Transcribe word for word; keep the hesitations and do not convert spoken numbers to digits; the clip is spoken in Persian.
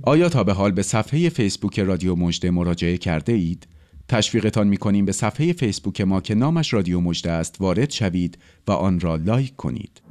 آیا تا به حال به صفحه فیسبوک رادیو مژده مراجعه کرده اید؟ تشویقتان می‌کنیم به صفحه فیسبوک ما که نامش رادیو مژده است وارد شوید و آن را لایک کنید.